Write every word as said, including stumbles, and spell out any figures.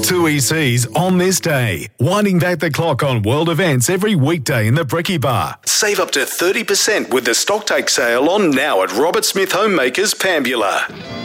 Two E Cs on this day. Winding back the clock on world events every weekday in the Brekkie Bar. Save up to thirty percent with the stocktake sale on now at Robert Smith Homemakers, Pambula.